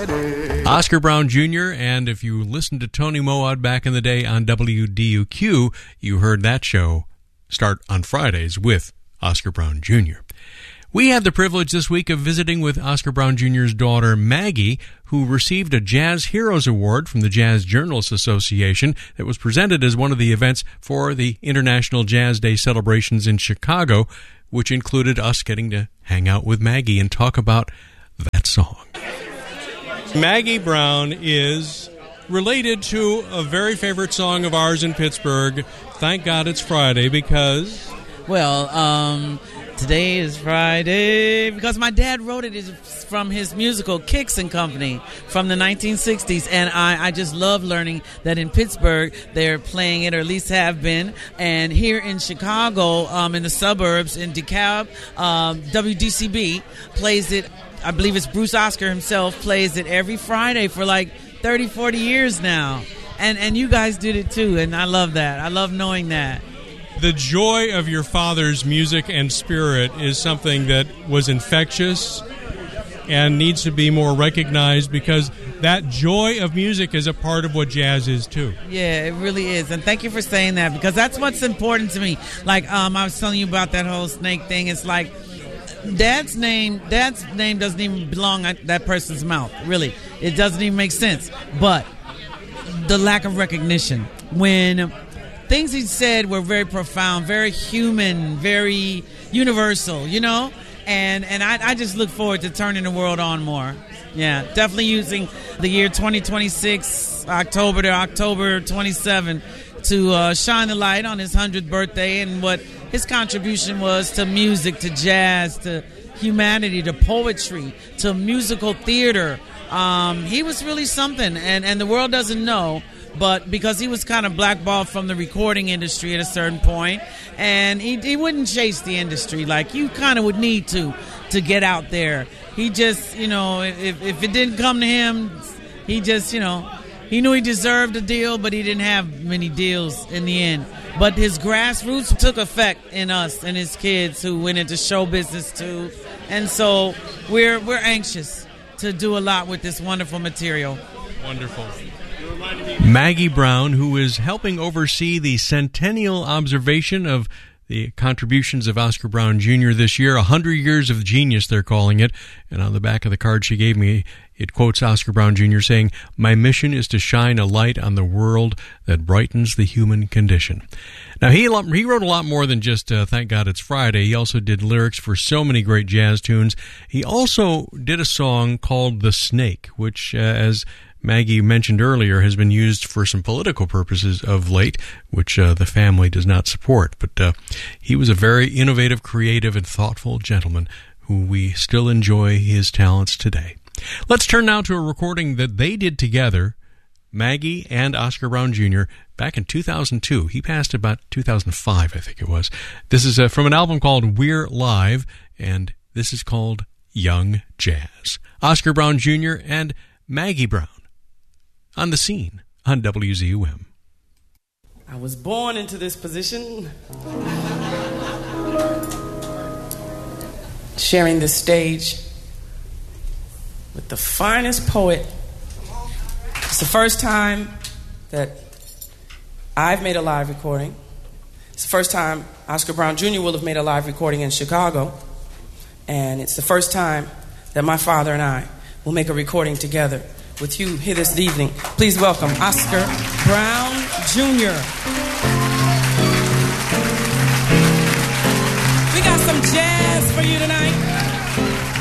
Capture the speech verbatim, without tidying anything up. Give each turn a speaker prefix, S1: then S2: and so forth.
S1: Friday.
S2: Oscar Brown Junior, and if you listened to Tony Moad back in the day on W D U Q, you heard that show start on Fridays with Oscar Brown Junior We had the privilege this week of visiting with Oscar Brown Junior's daughter, Maggie, who received a Jazz Heroes Award from the Jazz Journalists Association that was presented as one of the events for the International Jazz Day celebrations in Chicago, which included us getting to hang out with Maggie and talk about that song. Maggie Brown is related to a very favorite song of ours in Pittsburgh, Thank God It's Friday, because...
S3: Well, um... today is Friday because my dad wrote it from his musical Kicks and Company from the nineteen sixties, and I, I just love learning that in Pittsburgh they're playing it, or at least have been, and here in Chicago, um, in the suburbs, in DeKalb, um, W D C B plays it. I believe it's Bruce Oscar himself plays it every Friday for like thirty, forty years now, and and you guys did it too, and I love that. I love knowing that.
S2: The joy of your father's music and spirit is something that was infectious and needs to be more recognized, because that joy of music is a part of what jazz is too.
S3: Yeah, it really is. And thank you for saying that, because that's what's important to me. Like um, I was telling you about that whole snake thing. It's like Dad's name, Dad's name doesn't even belong at that person's mouth. Really, it doesn't even make sense. But the lack of recognition when things he said were very profound, very human, very universal, you know? And and I, I just look forward to turning the world on more. Yeah, definitely using the year twenty twenty-six, October to October twenty-seventh, to uh, shine the light on his hundredth birthday and what his contribution was to music, to jazz, to humanity, to poetry, to musical theater. Um, he was really something, and, and the world doesn't know. But because he was kind of blackballed from the recording industry at a certain point, and he, he wouldn't chase the industry like you kind of would need to to get out there. He just, you know, if, if it didn't come to him, he just, you know, he knew he deserved a deal, but he didn't have many deals in the end. But his grassroots took effect in us and his kids who went into show business too. And so we're we're anxious to do a lot with this wonderful material.
S2: Wonderful. Maggie Brown, who is helping oversee the centennial observation of the contributions of Oscar Brown Junior this year, a hundred years of genius, they're calling it. And on the back of the card she gave me, it quotes Oscar Brown Junior saying, "My mission is to shine a light on the world that brightens the human condition." Now, he he wrote a lot more than just uh, Thank God It's Friday. He also did lyrics for so many great jazz tunes. He also did a song called The Snake, which, uh, as Maggie mentioned earlier, has been used for some political purposes of late, which uh, the family does not support. But uh, he was a very innovative, creative, and thoughtful gentleman who we still enjoy his talents today. Let's turn now to a recording that they did together, Maggie and Oscar Brown Junior, back in two thousand two. He passed about two thousand five, I think it was. This is uh, from an album called We're Live, and this is called Young Jazz. Oscar Brown Junior and Maggie Brown on the scene on W Z U M.
S4: I was born into this position, sharing the stage with the finest poet. It's the first time that I've made a live recording. It's the first time Oscar Brown Junior will have made a live recording in Chicago. And it's the first time that my father and I will make a recording together with you here this evening. Please welcome Oscar Brown Junior We got some jazz for you tonight.